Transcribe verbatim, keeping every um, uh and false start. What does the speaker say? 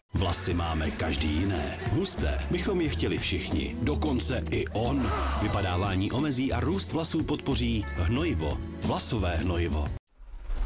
Vlasy máme každý jiné. Husté bychom je chtěli všichni. Dokonce i on. Vypadávání omezí a růst vlasů podpoří hnojivo. Vlasové hnojivo.